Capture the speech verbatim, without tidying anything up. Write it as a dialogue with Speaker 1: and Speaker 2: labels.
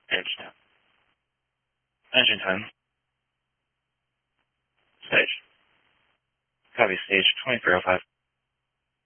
Speaker 1: Edge now. Engine ten. Stage. Copy stage twenty-three oh five.